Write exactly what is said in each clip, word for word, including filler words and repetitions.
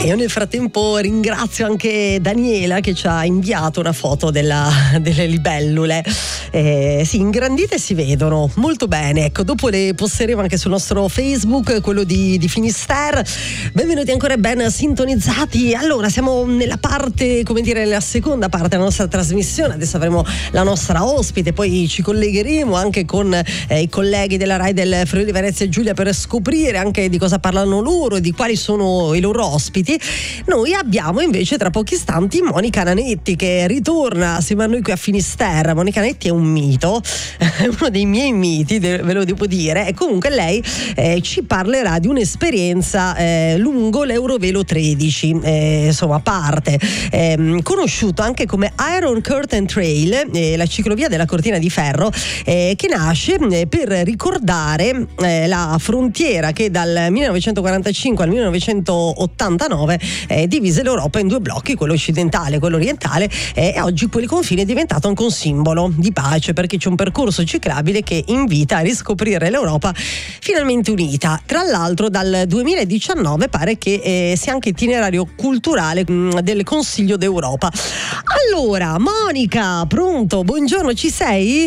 E io nel frattempo ringrazio anche Daniela che ci ha inviato una foto della, delle libellule. Eh, sì, ingrandite si vedono molto bene. Ecco, dopo le posteremo anche sul nostro Facebook, quello di, di Finisterre. Benvenuti ancora ben sintonizzati. Allora, siamo nella parte, come dire, nella seconda parte della nostra trasmissione. Adesso avremo la nostra ospite, poi ci collegheremo anche con eh, i colleghi della Rai del Friuli Venezia Giulia per scoprire anche di cosa parlano loro e di quali sono i loro ospiti. Noi abbiamo invece tra pochi istanti Monica Nanetti che ritorna assieme a noi qui a Finisterre. Monica Nanetti è un mito, uno dei miei miti, ve lo devo dire, e comunque lei eh, ci parlerà di un'esperienza eh, lungo l'Eurovelo tredici, eh, insomma parte eh, conosciuto anche come Iron Curtain Trail, eh, la ciclovia della cortina di ferro, eh, che nasce eh, per ricordare eh, la frontiera che dal millenovecentoquarantacinque al millenovecentottantanove eh, divise l'Europa in due blocchi, quello occidentale e quello orientale, eh, e oggi quel confine è diventato anche un simbolo di pace, perché c'è un percorso ciclabile che invita a riscoprire l'Europa finalmente unita. Tra l'altro dal duemiladiciannove pare che eh, sia anche itinerario culturale mh, del Consiglio d'Europa. Allora, Monica, pronto? Buongiorno, ci sei?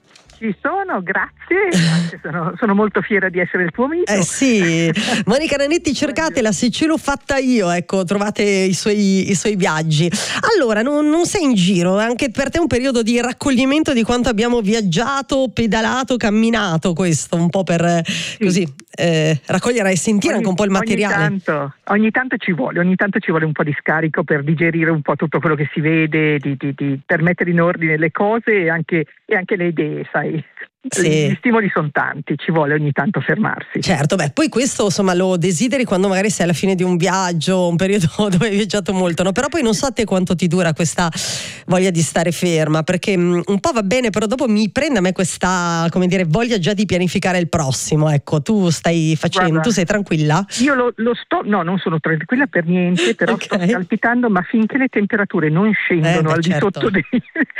Ci sono, grazie, grazie sono, sono molto fiera di essere il tuo mito. Eh sì, Monica Nanetti, cercatela, se ce l'ho fatta io, ecco, trovate i suoi, i suoi viaggi. Allora, non, non sei in giro, anche per te è un periodo di raccoglimento di quanto abbiamo viaggiato, pedalato, camminato, questo, un po' per sì. così eh, raccogliere e sentire ogni, anche un po' il materiale. Ogni tanto, ogni tanto ci vuole, ogni tanto ci vuole un po' di scarico per digerire un po' tutto quello che si vede, di, di, di, per mettere in ordine le cose e anche, e anche le idee, sai. Sì. Gli stimoli sono tanti, ci vuole ogni tanto fermarsi. Certo, beh, poi questo insomma lo desideri quando magari sei alla fine di un viaggio, un periodo dove hai viaggiato molto, no? Però poi non so a te quanto ti dura questa voglia di stare ferma, perché mh, un po' va bene, però dopo mi prende a me questa, come dire, voglia già di pianificare il prossimo. Ecco, tu stai facendo, Guarda, tu sei tranquilla? Io lo, lo sto, no, non sono tranquilla per niente, però okay. sto scalpitando, ma finché le temperature non scendono eh, beh, al certo. di sotto dei...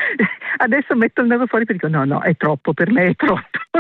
Adesso metto il naso fuori e dico no, no, è troppo, per me è troppo.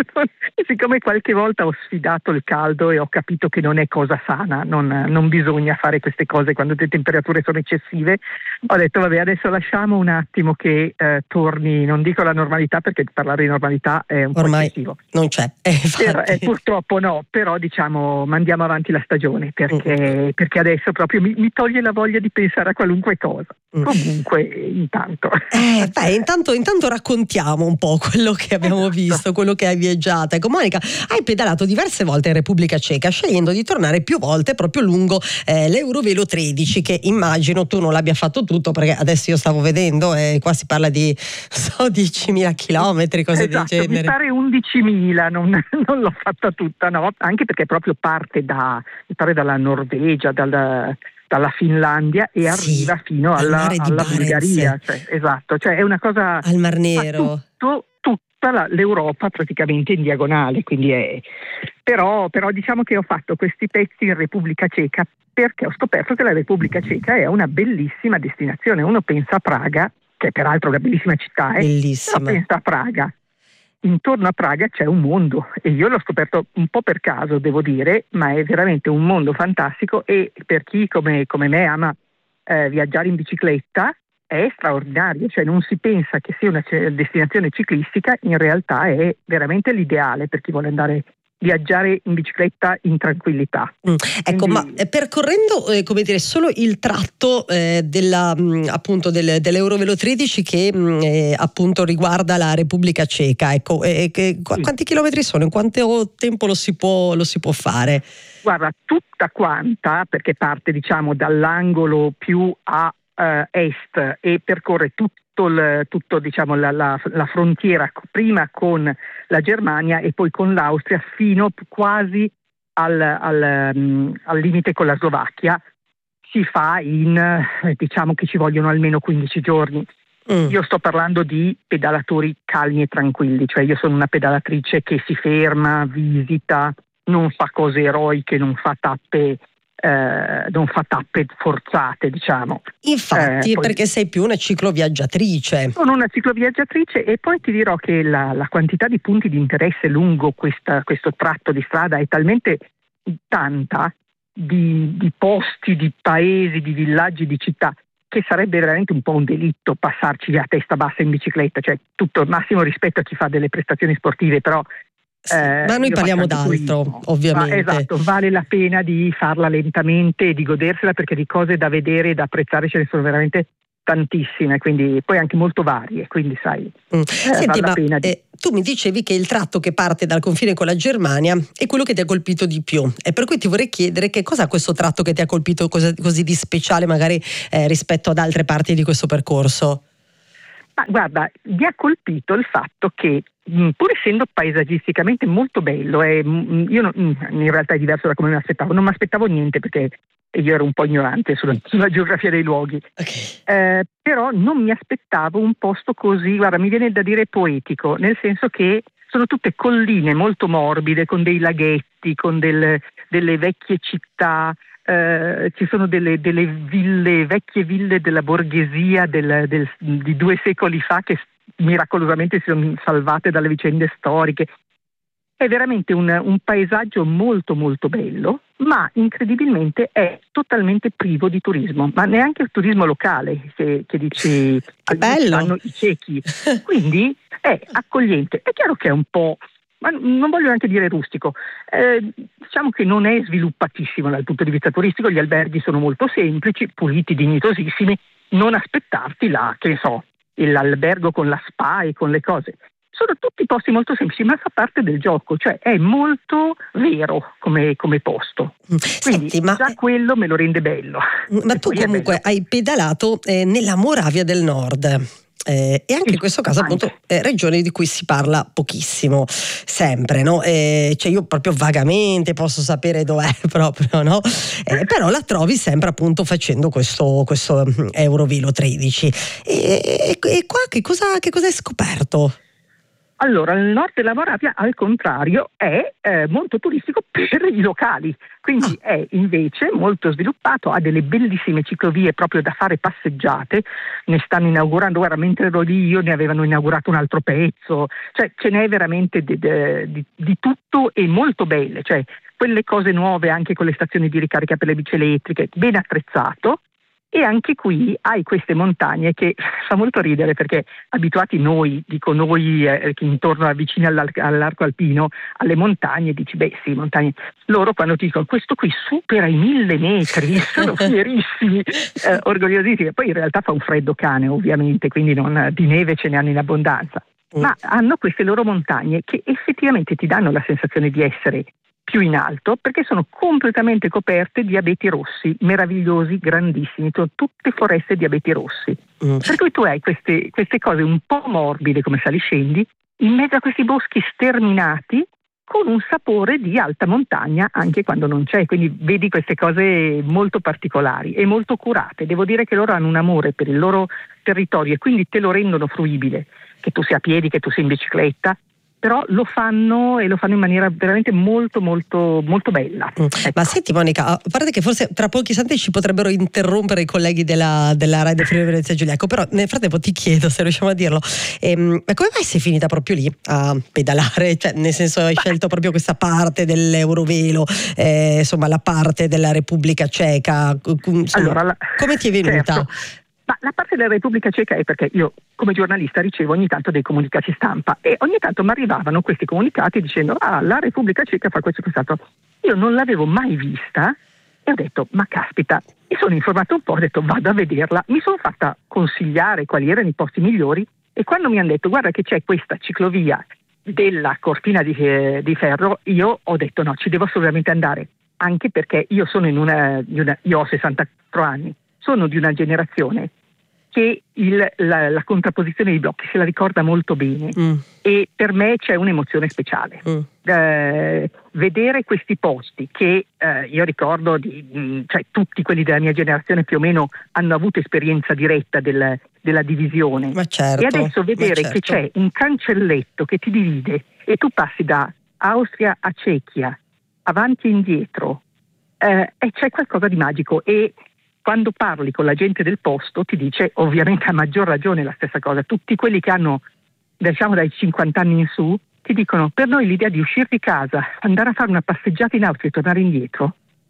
E siccome qualche volta ho sfidato il caldo e ho capito che non è cosa sana, non, non bisogna fare queste cose quando le temperature sono eccessive, ho detto vabbè, adesso lasciamo un attimo che eh, torni, non dico la normalità perché parlare di normalità è un ormai po' eccessivo. Non c'è, eh, per, eh, purtroppo no, però diciamo mandiamo avanti la stagione perché, mm. perché adesso proprio mi, mi toglie la voglia di pensare a qualunque cosa. Mm. Comunque intanto eh, beh, intanto intanto raccontiamo un po' quello che abbiamo visto, quello che hai viaggiato. Ecco, Monica, hai pedalato diverse volte in Repubblica Ceca, scegliendo di tornare più volte proprio lungo eh, l'Eurovelo tredici, che immagino tu non l'abbia fatto tutto, perché adesso io stavo vedendo e eh, qua si parla di so diecimila chilometri, cose esatto, del genere. Mi pare undicimila, non, non l'ho fatta tutta, no, anche perché proprio parte da mi pare dalla Norvegia, dal dalla Finlandia e sì, arriva fino alla, alla Bulgaria, cioè, esatto, cioè è una cosa al Mar Nero, tutto, tutta la, l'Europa praticamente in diagonale, quindi è però, però diciamo che ho fatto questi pezzi in Repubblica Ceca perché ho scoperto che la Repubblica Ceca è una bellissima destinazione. Uno pensa a Praga, che è peraltro una bellissima città, eh, bellissima. Però pensa a Praga. Intorno a Praga c'è un mondo e io l'ho scoperto un po' per caso, devo dire, ma è veramente un mondo fantastico e per chi come, come me ama eh, viaggiare in bicicletta è straordinario, cioè non si pensa che sia una destinazione ciclistica, in realtà è veramente l'ideale per chi vuole andare viaggiare in bicicletta in tranquillità. Mm. Ecco, quindi... ma percorrendo eh, come dire solo il tratto eh, della mh, appunto del, dell'Eurovelo tredici che mh, eh, appunto riguarda la Repubblica Ceca, ecco, eh, che, qu- sì. quanti chilometri sono? In quanto tempo lo si può lo si può fare? Guarda, tutta quanta, perché parte diciamo dall'angolo più a eh, est e percorre tutto Il, tutto diciamo la, la, la frontiera prima con la Germania e poi con l'Austria fino quasi al, al, um, al limite con la Slovacchia, si fa in eh, diciamo che ci vogliono almeno quindici giorni. Mm. Io sto parlando di pedalatori calmi e tranquilli, cioè io sono una pedalatrice che si ferma, visita, non fa cose eroiche, non fa tappe Eh, non fa tappe forzate, diciamo. Infatti, eh, poi, perché sei più una cicloviaggiatrice. Sono una cicloviaggiatrice e poi ti dirò che la, la quantità di punti di interesse lungo questa, questo tratto di strada è talmente tanta di, di posti, di paesi, di villaggi, di città, che sarebbe veramente un po' un delitto passarci a testa bassa in bicicletta, cioè tutto il massimo rispetto a chi fa delle prestazioni sportive, però sì, eh, ma noi parliamo d'altro, turismo. ovviamente. Ma, esatto, vale la pena di farla lentamente e di godersela, perché di cose da vedere e da apprezzare ce ne sono veramente tantissime, quindi poi anche molto varie, quindi sai, mm. eh, Senti, vale ma la pena di... eh, tu mi dicevi che il tratto che parte dal confine con la Germania è quello che ti ha colpito di più, e per cui ti vorrei chiedere che cosa ha questo tratto che ti ha colpito così, così di speciale magari eh, rispetto ad altre parti di questo percorso? Ma guarda, mi ha colpito il fatto che, pur essendo paesaggisticamente molto bello, e io non, in realtà è diverso da come mi aspettavo, non mi aspettavo niente perché io ero un po' ignorante sulla, sulla geografia dei luoghi, okay. eh, però non mi aspettavo un posto così, guarda, mi viene da dire poetico, nel senso che sono tutte colline molto morbide, con dei laghetti, con del, delle vecchie città. Uh, ci sono delle, delle ville, vecchie ville della borghesia del, del, di due secoli fa che miracolosamente si sono salvate dalle vicende storiche. È veramente un, un paesaggio molto molto bello, ma incredibilmente è totalmente privo di turismo, ma neanche il turismo locale, che, che dici che bello. Hanno i ciechi, quindi è accogliente. È chiaro che è un po', ma non voglio neanche dire rustico, eh, diciamo che non è sviluppatissimo dal punto di vista turistico, gli alberghi sono molto semplici, puliti, dignitosissimi, non aspettarti là, che ne so, l'albergo con la spa e con le cose. Sono tutti posti molto semplici, ma fa parte del gioco, cioè è molto vero come, come posto. Quindi Senti, ma, già quello me lo rende bello. Ma tu comunque hai pedalato eh, nella Moravia del Nord. Eh, e anche in questo caso appunto eh, regione di cui si parla pochissimo sempre, no? Eh, cioè io proprio vagamente posso sapere dov'è proprio, no? Eh, però la trovi sempre appunto facendo questo, questo Eurovelo tredici e, e, e qua che cosa, che cosa hai scoperto? Allora, il nord della Moravia, al contrario, è eh, molto turistico per i locali, quindi ah. è invece molto sviluppato, ha delle bellissime ciclovie proprio da fare passeggiate, ne stanno inaugurando, guarda, mentre ero lì io ne avevano inaugurato un altro pezzo, cioè ce n'è veramente di, di, di tutto e molto belle, cioè quelle cose nuove anche con le stazioni di ricarica per le bici elettriche, ben attrezzato. E anche qui hai queste montagne che fa molto ridere, perché abituati noi, dico noi eh, che intorno vicini all'arco alpino, alle montagne, dici beh sì, montagne. Loro quando ti dicono questo qui supera i mille metri, sono fierissimi, eh, orgogliosissimi. Poi in realtà fa un freddo cane ovviamente, quindi non, di neve ce ne hanno in abbondanza. Ma hanno queste loro montagne che effettivamente ti danno la sensazione di essere più in alto, perché sono completamente coperte di abeti rossi, meravigliosi, grandissimi, sono tutte foreste di abeti rossi. Mm. Per cui tu hai queste, queste cose un po' morbide come sali scendi, in mezzo a questi boschi sterminati, con un sapore di alta montagna anche quando non c'è, quindi vedi queste cose molto particolari e molto curate. Devo dire che loro hanno un amore per il loro territorio e quindi te lo rendono fruibile, che tu sia a piedi, che tu sia in bicicletta, però lo fanno e lo fanno in maniera veramente molto molto molto bella. Mm. Ecco. Ma senti Monica, a parte che forse tra pochi istanti ci potrebbero interrompere i colleghi della, della Rai del Friuli Venezia Giulia, ecco, però nel frattempo ti chiedo se riusciamo a dirlo, ehm, ma come mai sei finita proprio lì a pedalare? Cioè, nel senso, hai scelto proprio questa parte dell'Eurovelo, eh, insomma la parte della Repubblica Ceca, insomma, allora, la... come ti è venuta? Certo. Ma la parte della Repubblica Ceca è perché io come giornalista ricevo ogni tanto dei comunicati stampa e ogni tanto mi arrivavano questi comunicati dicendo ah, la Repubblica Ceca fa questo e quest'altro. Io non l'avevo mai vista e ho detto ma caspita, mi sono informata un po', ho detto vado a vederla, mi sono fatta consigliare quali erano i posti migliori e quando mi hanno detto guarda che c'è questa ciclovia della cortina di, eh, di ferro, io ho detto no, ci devo assolutamente andare, anche perché io sono in una, in una io ho sessantaquattro anni, sono di una generazione che il, la, la contrapposizione dei blocchi se la ricorda molto bene mm. e per me c'è un'emozione speciale. Mm. Eh, vedere questi posti che eh, io ricordo, di, mh, cioè tutti quelli della mia generazione più o meno hanno avuto esperienza diretta del, della divisione. Ma certo, e adesso vedere certo. che c'è un cancelletto che ti divide e tu passi da Austria a Cechia, avanti e indietro, eh, e c'è qualcosa di magico e quando parli con la gente del posto ti dice ovviamente a maggior ragione la stessa cosa. Tutti quelli che hanno diciamo dai cinquanta anni in su ti dicono per noi l'idea di uscire di casa, andare a fare una passeggiata in Austria e tornare indietro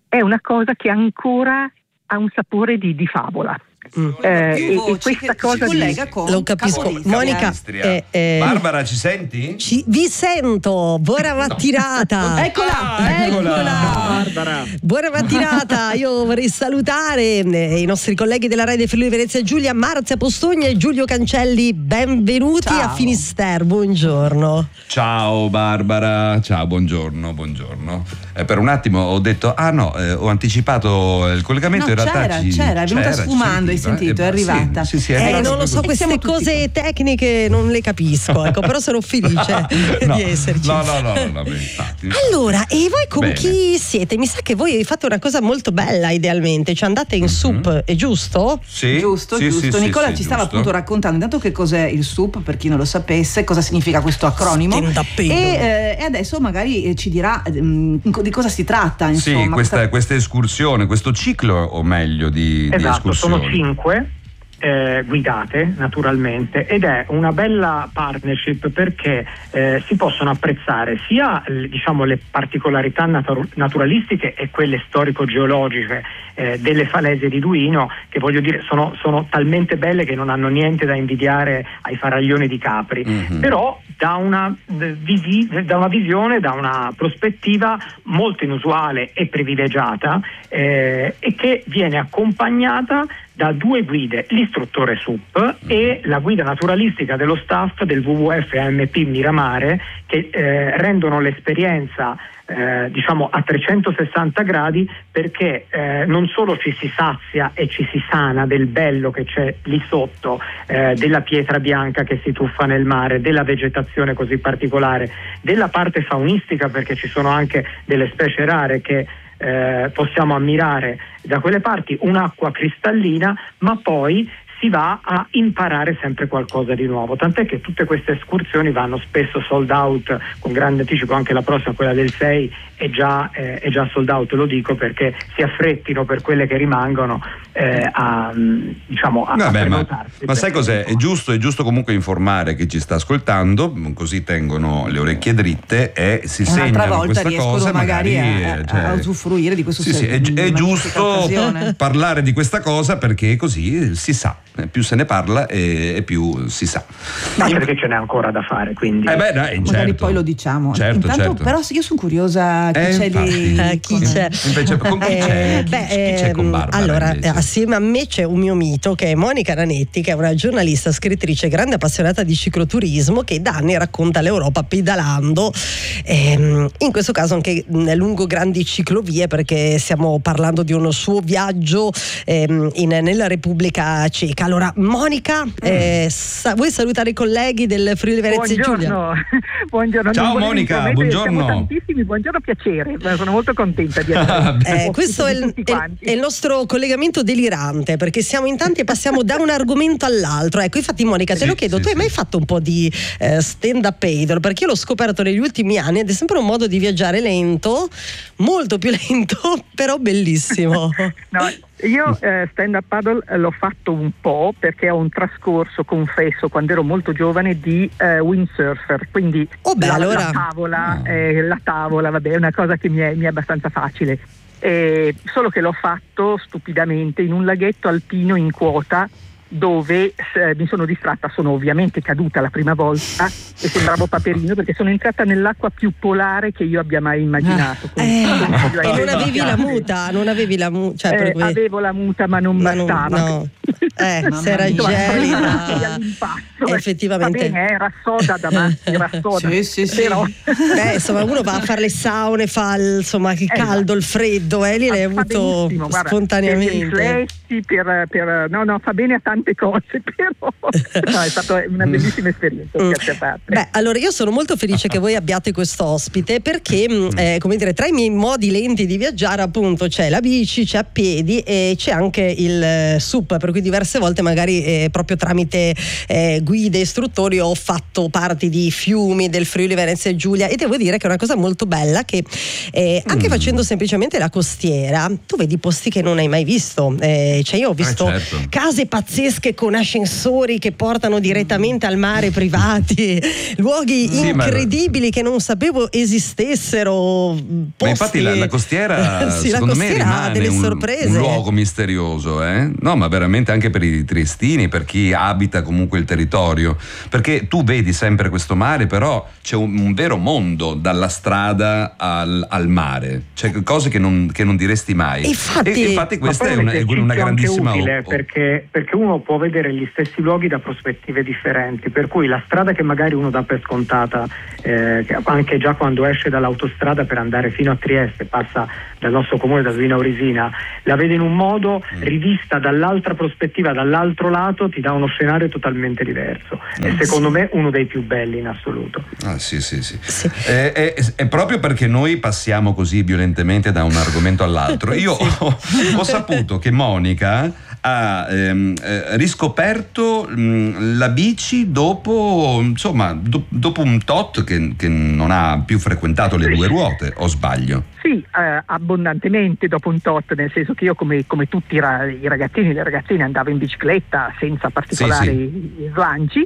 è una cosa che ancora ha un sapore di, di favola. Mm. Eh, e, e questa cosa si collega di... con lo capisco. Capolistria. Monica, eh, eh, Barbara, ci senti? ci, vi sento, buona mattinata. Eccola, Ah, eccola. Barbara. Buona mattinata, io vorrei salutare eh, i nostri colleghi della Rai del Friuli Venezia Giulia, Marzia Postogna e Giulio Cancelli, benvenuti Ciao. a Finisterre, buongiorno. Ciao Barbara, ciao, buongiorno, buongiorno. Eh, per un attimo ho detto, ah no, eh, ho anticipato il collegamento, No, in realtà c'era, ci, c'era, è venuta sfumando, hai ci sentiva, sentito, eh, è arrivata. Sì, sì, sì, è Eh, arrivata non lo so, proprio- E siamo queste tutti cose tecniche non le capisco, ecco, però sono felice no, di esserci. No, no, no, no, no, beh, infatti. Allora, e voi con Bene. chi siete? Mi sa che voi fate una cosa molto bella idealmente, cioè andate in Mhm. soup, è giusto? Sì, Giusto, sì, giusto. sì, Nicola sì, ci stava giusto. appunto raccontando intanto che cos'è il S U P, per chi non lo sapesse, cosa significa questo acronimo. Stand up E, paddle. eh, e adesso magari eh, ci dirà ehm, di cosa si tratta. Insomma, Sì, questa, questa- questa escursione, questo ciclo o meglio di, di Esatto, sono escursioni. cinque eh, guidate naturalmente, ed è una bella partnership perché eh, si possono apprezzare sia l- diciamo le particolarità natur- naturalistiche e quelle storico-geologiche eh, delle falesie di Duino, che voglio dire sono, sono talmente belle che non hanno niente da invidiare ai faraglioni di Capri, Mhm. però da una, eh, visi- da una visione, da una prospettiva molto inusuale e privilegiata, eh, e che viene accompagnata da due guide, l'istruttore S U P e la guida naturalistica dello staff del W W F A M P Miramare, che eh, rendono l'esperienza eh, diciamo a trecentosessanta gradi, perché eh, non solo ci si sazia e ci si sana del bello che c'è lì sotto, eh, della pietra bianca che si tuffa nel mare, della vegetazione così particolare, della parte faunistica, perché ci sono anche delle specie rare che Eh, possiamo ammirare da quelle parti, un'acqua cristallina, ma poi si va a imparare sempre qualcosa di nuovo, tant'è che tutte queste escursioni vanno spesso sold out con grande anticipo. Anche la prossima, quella del sei, è già, eh, è già sold out, lo dico perché si affrettino per quelle che rimangono eh, a, diciamo, a, a Vabbè, ma, prenotarsi. ma sai cos'è? È giusto, è giusto comunque informare chi ci sta ascoltando, così tengono le orecchie dritte e si un'altra segnano volta questa riescono cosa, magari, magari a, eh, cioè- a usufruire di questo Sì, sì, è, servizio, è di magnifica giusto occasione. parlare di questa cosa, perché così si sa, più se ne parla e, e più si sa. Anche perché ce n'è ancora da fare, quindi Eh beh, dai, Magari certo. poi lo diciamo. Certo, Intanto, certo. però, io sono curiosa chi Eh, c'è infatti. lì. Eh, chi c'è? Invece, con chi c'è? Eh, Chi- beh, chi c'è con ehm, Barbara, allora, invece? assieme a me c'è un mio mito, che è Monica Ranetti, che è una giornalista, scrittrice, grande appassionata di cicloturismo, che da anni racconta l'Europa pedalando, ehm, in questo caso anche mh, lungo grandi ciclovie, perché stiamo parlando di uno suo viaggio ehm, in, nella Repubblica Ceca. Allora, Monica, eh, sa- vuoi salutare i colleghi del Friuli Venezia Giulia? Buongiorno. Buongiorno. Ciao, non volevo Monica, intromettere, buongiorno. Siamo tantissimi, buongiorno, piacere, sono molto contenta di essere Eh, questo è il, tutti è- quanti. è il nostro collegamento delirante, perché siamo in tanti e passiamo da un argomento all'altro. Ecco, infatti, Monica, te Sì, lo chiedo, sì, tu hai sì. mai fatto un po' di eh, stand-up paddle? Perché io l'ho scoperto negli ultimi anni ed è sempre un modo di viaggiare lento, molto più lento, però bellissimo. No, io eh, stand up paddle eh, l'ho fatto un po' perché ho un trascorso, confesso, quando ero molto giovane di eh, windsurfer, quindi Oh, beh, la, allora- la tavola, Ah. eh, la tavola, vabbè, è una cosa che mi è, mi è abbastanza facile. Eh, solo che l'ho fatto stupidamente in un laghetto alpino in quota, dove eh, mi sono distratta, sono ovviamente caduta la prima volta e sembravo Paperino, perché sono entrata nell'acqua più polare che io abbia mai immaginato. Eh, Consiglio ai e non miei avevi la amici. muta, non avevi la muta, cioè, per Eh, cui- avevo la muta ma non ma non- bastava. no. Eh, Mamma se era mia. Insomma, gelida. all'impasto. Effettivamente. Va bene, era soda davanti, era soda. Sì, sì, sì. Però Beh, insomma, uno va a fare le saune, fa il, insomma, il Esatto. caldo, il freddo, eh, lì l'hai fa avuto benissimo, guarda, per spontaneamente. i riflessi, per, per no, no, fa bene a tante cose, però no, è stata una bellissima esperienza, Mm. scherzi a parte. Beh, allora io sono molto felice che voi abbiate questo ospite, perché mh, eh, come dire, tra i miei modi lenti di viaggiare appunto c'è la bici, c'è a piedi e c'è anche il eh, S U P, per cui diverse diverse volte magari eh, proprio tramite eh, guide, istruttori ho fatto parti di fiumi del Friuli Venezia Giulia, e devo dire che è una cosa molto bella che eh, anche mm. facendo semplicemente la costiera tu vedi posti che non hai mai visto, eh, cioè io ho visto eh certo. case pazzesche con ascensori che portano direttamente al mare, privati, luoghi sì, incredibili ma... che non sapevo esistessero, posti... ma infatti la, la costiera sì, secondo la costiera me rimane delle un, sorprese. un luogo misterioso, eh? No, ma veramente anche per i triestini, per chi abita comunque il territorio, perché tu vedi sempre questo mare, però c'è un, un vero mondo dalla strada al, al mare, cioè cose che non, che non diresti mai. Infatti, e, infatti questa è una, è una grandissima utile, perché, perché uno può vedere gli stessi luoghi da prospettive differenti, per cui la strada che magari uno dà per scontata, eh, anche già quando esce dall'autostrada per andare fino a Trieste, passa dal nostro comune, da Svina Orisina, la vede in un modo, mm. rivista dall'altra prospettiva, dall'altro lato, ti dà uno scenario totalmente diverso. Mm. E secondo me uno dei più belli in assoluto. Ah, sì, sì, sì. sì. È, è, è proprio perché noi passiamo così violentemente da un argomento all'altro. Io sì. ho, ho saputo che Monica ha ehm, eh, riscoperto mh, la bici dopo, insomma, do, dopo un tot che, che non ha più frequentato le due ruote, o sbaglio? Sì, eh, abbondantemente dopo un tot, nel senso che io come, come tutti i, ra- i ragazzini e le ragazzine andavo in bicicletta senza particolari sì, sì. slanci,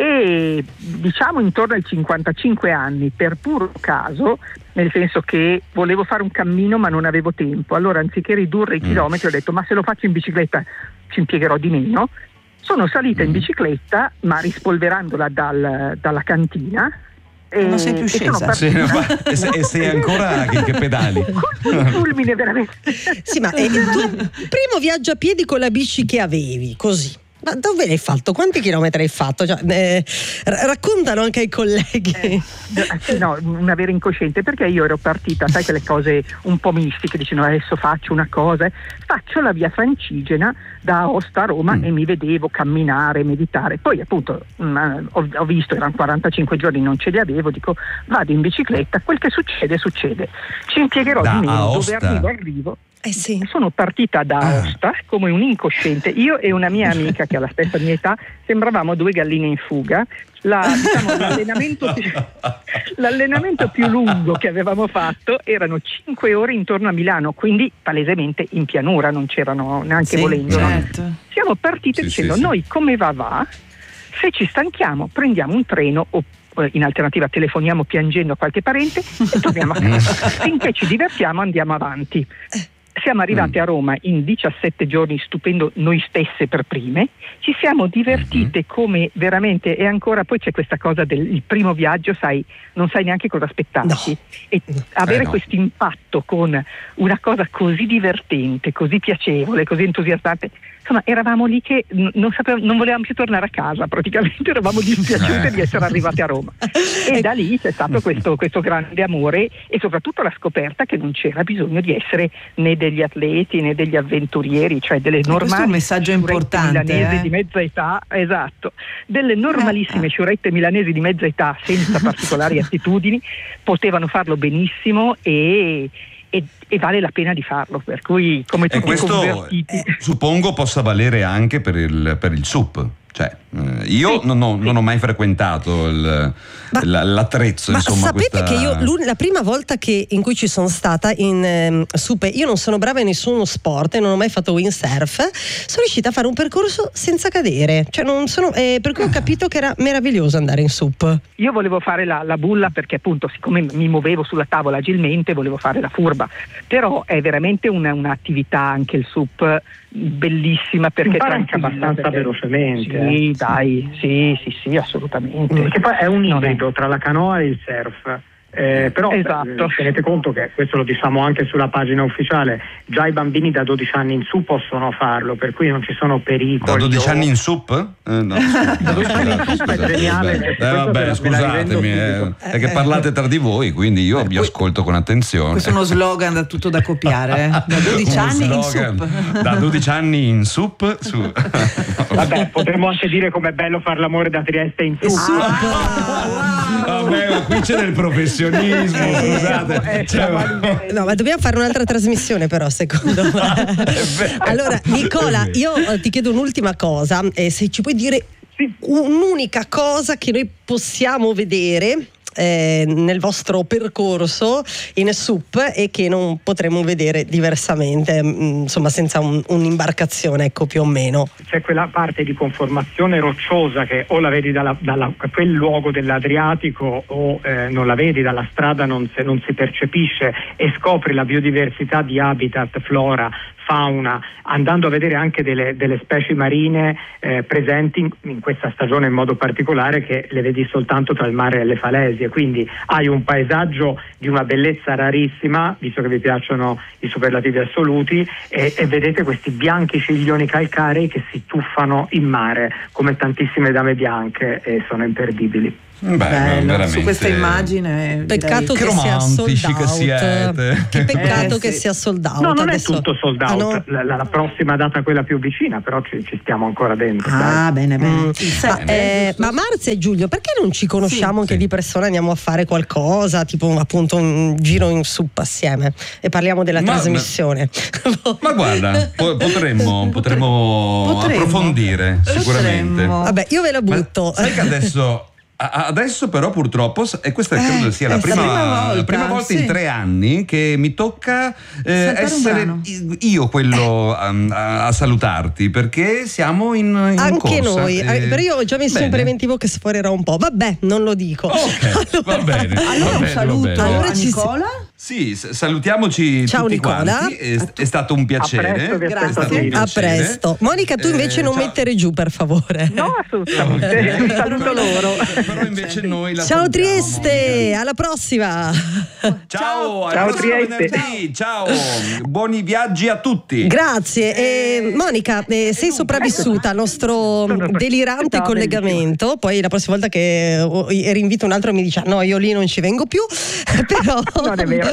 e diciamo intorno ai cinquantacinque anni, per puro caso, nel senso che volevo fare un cammino ma non avevo tempo, allora anziché ridurre i chilometri mm. ho detto ma se lo faccio in bicicletta ci impiegherò di meno. Sono salita mm. in bicicletta, ma rispolverandola dal, dalla cantina. E non sei più scesa. Sì, no, e, sei, e sei ancora che, che pedali. Un fulmine veramente. Sì, ma il tuo primo viaggio a piedi con la bici che avevi, così. Ma dove l'hai fatto? Quanti chilometri hai fatto? Cioè, eh, raccontano anche ai colleghi. Eh, sì, no, una vera incosciente, perché io ero partita, sai, quelle cose un po' mistiche, dicendo adesso faccio una cosa, faccio la via Francigena da Aosta a Roma mm. e mi vedevo camminare, meditare. Poi appunto mh, ho, ho visto, erano quarantacinque giorni, non ce li avevo, dico vado in bicicletta, quel che succede succede, ci impiegherò da di meno, Aosta. dove arrivo arrivo. Eh sì. Sono partita da Aosta come un incosciente, io e una mia amica che ha la stessa mia età, sembravamo due galline in fuga. La, diciamo, l'allenamento, più, l'allenamento più lungo che avevamo fatto erano cinque ore intorno a Milano, quindi palesemente in pianura, non c'erano neanche sì, volendo. certo. No? Siamo partite sì, dicendo sì, noi come va va, se ci stanchiamo prendiamo un treno o in alternativa telefoniamo piangendo a qualche parente e torniamo a casa. Finché ci divertiamo andiamo avanti. Siamo arrivati mm. a Roma in diciassette giorni, stupendo noi stesse per prime, ci siamo divertite mm-hmm. come veramente, e ancora poi c'è questa cosa del primo viaggio, sai, non sai neanche cosa aspettarti, no. e avere eh no. questo impatto con una cosa così divertente, così piacevole, così entusiasmante, insomma eravamo lì che non sapevamo, non volevamo più tornare a casa, praticamente eravamo dispiaciute di essere arrivate a Roma, e da lì c'è stato questo, questo grande amore e soprattutto la scoperta che non c'era bisogno di essere né degli atleti né degli avventurieri, cioè delle normali, questo è un messaggio importante milanesi eh? di mezza età, esatto, delle normalissime eh. sciurette milanesi di mezza età senza particolari attitudini, potevano farlo benissimo e E, e vale la pena di farlo, per cui come tutti e questo convertiti eh, suppongo possa valere anche per il, per il S U P, cioè eh, io sì, non, ho, sì. non ho mai frequentato il, ma, l'attrezzo, ma insomma. sapete questa... che io la prima volta che in cui ci sono stata in eh, S U P, io non sono brava in nessuno sport e non ho mai fatto windsurf, sono riuscita a fare un percorso senza cadere, cioè non sono, eh, per cui ho capito che era meraviglioso andare in S U P. Io volevo fare la, la bulla perché appunto siccome mi muovevo sulla tavola agilmente volevo fare la furba, però è veramente una, un'attività anche il S U P bellissima perché impara anche abbastanza perché... velocemente. Sì, dai, sì, sì, sì, assolutamente. Perché poi è un Non ibrido tra la canoa e il surf. Eh, però Esatto. eh, tenete conto che questo lo diciamo anche sulla pagina ufficiale, già i bambini da dodici anni in su possono farlo, per cui non ci sono pericoli. Da dodici o... anni in S U P? Eh, no, da dodici anni in su è geniale. Eh, vabbè, scusatemi, eh, è che parlate tra di voi, quindi io vi ascolto con attenzione. Questo è uno slogan da tutto da copiare, eh? Da dodici anni in S U P. Da dodici anni in S U P. Su. Vabbè, potremmo anche dire com'è bello far l'amore da Trieste in su. Ah, vabbè, qui c'è del professionismo. negazionismo, scusate. Eh, Cioè, No, ma dobbiamo fare un'altra trasmissione però, secondo me. Allora, Nicola, io ti chiedo un'ultima cosa, eh, se ci puoi dire Sì. un'unica cosa che noi possiamo vedere eh, nel vostro percorso in S U P e che non potremo vedere diversamente, mh, insomma senza un, un'imbarcazione, ecco, più o meno. C'è quella parte di conformazione rocciosa che o la vedi dalla, dalla quel luogo dell'Adriatico o eh, non la vedi dalla strada, non, se, non si percepisce, e scopri la biodiversità di habitat, flora, fauna, andando a vedere anche delle, delle specie marine eh, presenti in, in questa stagione in modo particolare, che le vedi soltanto tra il mare e le falesie. Quindi hai un paesaggio di una bellezza rarissima, visto che vi piacciono i superlativi assoluti, e, e vedete questi bianchi ciglioni calcarei che si tuffano in mare come tantissime dame bianche, e sono imperdibili. Bello, Bello, veramente. su questa immagine Peccato direi- che sia sold romantici out. che siete. Che peccato Eh, che sì. sia sold out. No, non Adesso- è tutto sold out. Ah, no? la, la- la prossima data è quella più vicina, però ci, ci stiamo ancora dentro. Ah, bene, bene. Mm. Il Ma, sette, eh, giusto? ma Marzia e Giulio, perché non ci conosciamo Sì, anche sì. di persona, andiamo a fare qualcosa, tipo appunto un giro in S U P assieme e parliamo della Ma- trasmissione? Ma guarda, po- potremmo, potremmo Potremmo. approfondire sicuramente. Potremmo. Vabbè, io ve la Ma butto. sai che adesso a- Adesso però purtroppo, e questa Eh, credo sia la è prima, la prima la volta, prima volta sì. in tre anni che mi tocca eh, Saltare un essere brano. io quello a, a- a salutarti, perché siamo in, in Anche corsa. noi, eh, eh, però io ho già messo bene. un preventivo che sforerà un po'. Vabbè, non lo dico. Ok, va bene. va Allora un bene, va saluto bene. Allora a ci si- Nicola. Sì, s- salutiamoci Ciao, tutti Nicola. quanti. È, è stato un piacere. presto, vi È aspetto stato a un Torino. A piacere. presto. Monica, tu invece Eh, non ciao. mettere giù, per favore. No, assolutamente. Un saluto loro. Però invece noi la Ciao salutiamo, Trieste, alla prossima. Ciao, al Ciao, prossimo Trieste. venerdì. Ciao, buoni viaggi a tutti. Grazie. Eh, Monica, eh, sei sopravvissuta al nostro delirante Ciao, collegamento. Poi la prossima volta che oh, rinvito un altro mi dice no, io lì non ci vengo più. Però Non è vero.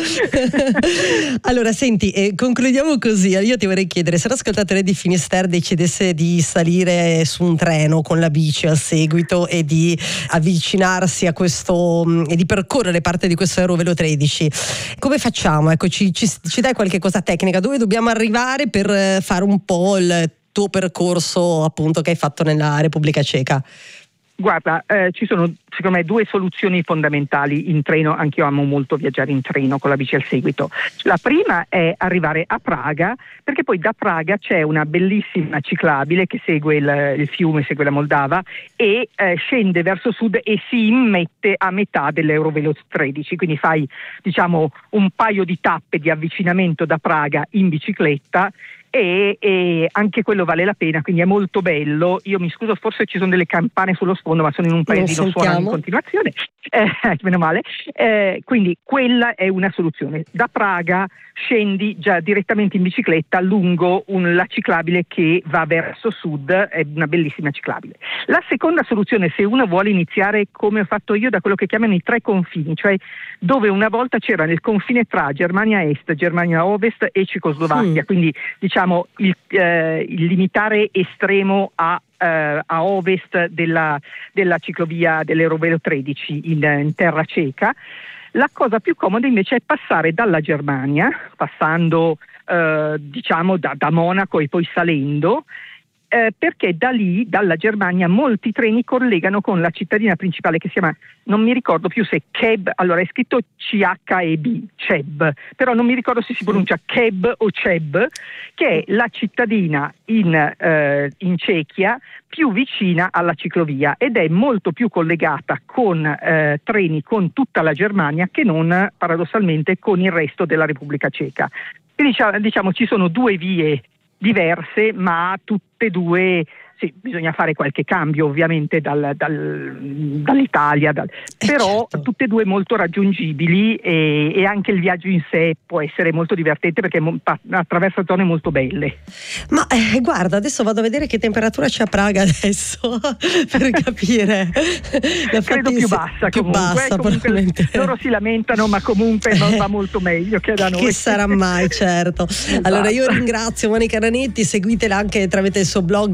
allora senti, eh, concludiamo così. Io ti vorrei chiedere se l'ascoltatore di Finisterre decidesse di salire su un treno con la bici al seguito e di avvicinarsi a questo mh, e di percorrere parte di questo Eurovelo tredici, come facciamo? Ecco, ci, ci, ci dai qualche cosa tecnica? Dove dobbiamo arrivare per eh, fare un po' il tuo percorso, appunto, che hai fatto nella Repubblica Ceca? Guarda, eh, ci sono secondo me due soluzioni fondamentali in treno. Anch'io amo molto viaggiare in treno con la bici al seguito. La prima è arrivare a Praga, perché poi da Praga c'è una bellissima ciclabile che segue il, il fiume, segue la Moldava e eh, scende verso sud e si immette a metà dell'Eurovelo tredici, quindi fai diciamo un paio di tappe di avvicinamento da Praga in bicicletta. E, e anche quello vale la pena, quindi è molto bello. Io mi scuso, forse ci sono delle campane sullo sfondo, ma sono in un paesino, suonano in continuazione, eh, meno male. Eh, quindi quella è una soluzione. Da Praga scendi già direttamente in bicicletta lungo un, la ciclabile che va verso sud, è una bellissima ciclabile. La seconda soluzione, se uno vuole iniziare come ho fatto io, da quello che chiamano i tre confini, cioè dove una volta c'era nel confine tra Germania Est, Germania Ovest e Cecoslovacchia, mm. quindi diciamo il, eh, il limitare estremo a Uh, a ovest della, della ciclovia dell'Eurovelo tredici in, in terra ceca. La cosa più comoda invece è passare dalla Germania, passando uh, diciamo da, da Monaco e poi salendo, eh, perché da lì, dalla Germania, molti treni collegano con la cittadina principale che si chiama, non mi ricordo più se Cheb, allora è scritto C H E B, Cheb, però non mi ricordo se si pronuncia Cheb o Cheb, che è la cittadina in, eh, in Cechia più vicina alla ciclovia ed è molto più collegata con eh, treni con tutta la Germania che non paradossalmente con il resto della Repubblica Ceca. Quindi diciamo, diciamo ci sono due vie diverse, ma tutte e due sì, bisogna fare qualche cambio ovviamente dal, dal, dall'Italia, dal, eh però certo. tutte e due molto raggiungibili e, e anche il viaggio in sé può essere molto divertente perché mo, pa, attraversa zone molto belle. Ma eh, guarda, adesso vado a vedere che temperatura c'è a Praga adesso per capire. La Credo più bassa più comunque, bassa, comunque probabilmente. loro si lamentano ma comunque non va molto meglio che da noi. Che sarà mai, certo. Esatto. Allora io ringrazio Monica Ranetti, seguitela anche tramite il suo blog Se ci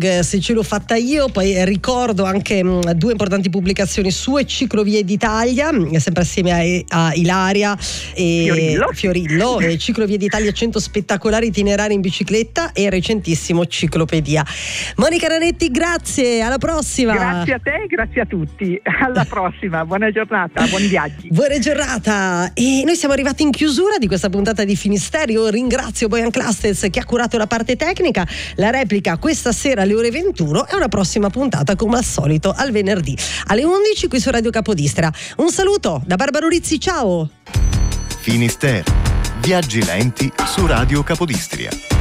ce l'ho fatta io. Poi ricordo anche mh, due importanti pubblicazioni sue: Ciclovie d'Italia, sempre assieme a, a Ilaria e Fiorillo, Fiorillo e Ciclovie d'Italia, cento spettacolari itinerari in bicicletta, e recentissimo Ciclopedia. Monica Ranetti, grazie, alla prossima. Grazie a te, grazie a tutti, alla prossima, buona giornata, buoni viaggi. Buona giornata. E noi siamo arrivati in chiusura di questa puntata di Finisterre. Io ringrazio Bojan Klastec che ha curato la parte tecnica. La replica questa sera alle ore ventuno e una prossima puntata come al solito al venerdì alle undici qui su Radio Capodistria. Un saluto da Barbara Urizzi, ciao. Finisterre, viaggi lenti su Radio Capodistria.